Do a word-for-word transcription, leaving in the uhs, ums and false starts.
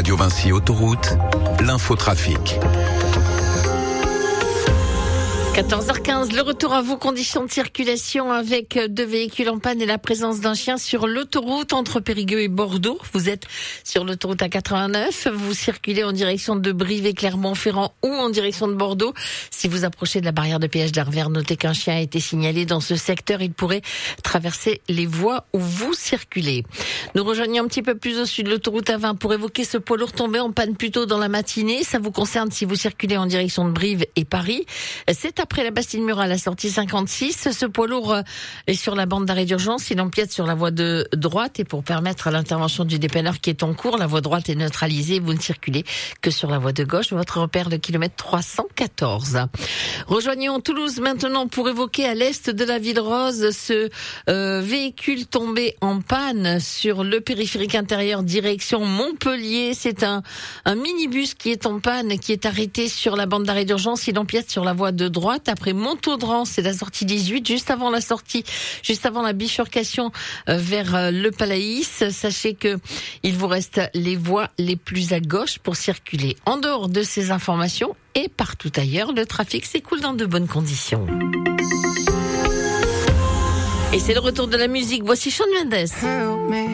Radio Vinci Autoroute, l'infotrafic. quatorze heures quinze, le retour à vos conditions de circulation avec deux véhicules en panne et la présence d'un chien sur l'autoroute entre Périgueux et Bordeaux. Vous êtes sur l'autoroute A quatre-vingt-neuf, vous circulez en direction de Brive et Clermont-Ferrand ou en direction de Bordeaux. Si vous approchez de la barrière de péage d'Arvers, notez qu'un chien a été signalé dans ce secteur. Il pourrait traverser les voies où vous circulez. Nous rejoignons un petit peu plus au sud de l'autoroute A vingt pour évoquer ce poids lourd tombé en panne plus tôt dans la matinée. Ça vous concerne si vous circulez en direction de Brive et Paris. C'est après la Bastille-Murat, la sortie cinquante-six. Ce poids lourd est sur la bande d'arrêt d'urgence. Il empiète sur la voie de droite et pour permettre à l'intervention du dépanneur qui est en cours, la voie droite est neutralisée. Vous ne circulez que sur la voie de gauche. Votre repère, le kilomètre trois cent quatorze. Rejoignons Toulouse maintenant pour évoquer à l'est de la ville rose ce euh, véhicule tombé en panne sur le périphérique intérieur direction Montpellier. C'est un, un minibus qui est en panne, qui est arrêté sur la bande d'arrêt d'urgence. Il empiète sur la voie de droite. Après Montaudran, c'est la sortie dix-huit, juste avant la sortie, juste avant la bifurcation vers le Palaïs. Sachez que il vous reste les voies les plus à gauche pour circuler. En dehors de ces informations et partout ailleurs, le trafic s'écoule dans de bonnes conditions. Et c'est le retour de la musique. Voici Shawn Mendes.